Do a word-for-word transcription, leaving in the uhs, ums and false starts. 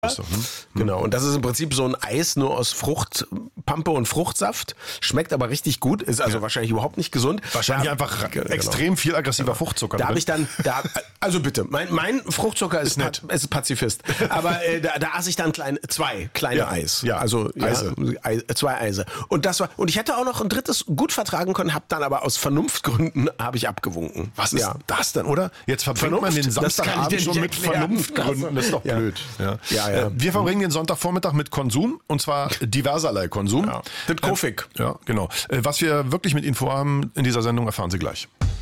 So, hm? Genau, und das ist im Prinzip so ein Eis nur aus Fruchtpampe und Fruchtsaft. Schmeckt aber richtig gut, ist also ja. wahrscheinlich überhaupt nicht gesund. Wahrscheinlich da, einfach genau. extrem viel aggressiver Fruchtzucker. Da habe ich dann, da, also bitte, mein, mein Fruchtzucker ist, ist, pa- ist Pazifist. Aber äh, da, da aß ich dann klein, zwei kleine ja. Eis. Ja, also Eise. Ja, zwei Eise. Und das war, und ich hätte auch noch ein drittes gut vertragen können, habe dann aber aus Vernunftgründen habe ich abgewunken. Was ist ja. das denn, oder? Jetzt verbringt man den Samstagabend schon mit erklären. Vernunftgründen. Das ist doch ja. blöd. Ja. Ja, ja. Wir verbringen den Sonntagvormittag mit Konsum, und zwar diverserlei Konsum. Ja. Das Kofik. Ja, genau. Was wir wirklich mit Ihnen vorhaben in dieser Sendung, erfahren Sie gleich.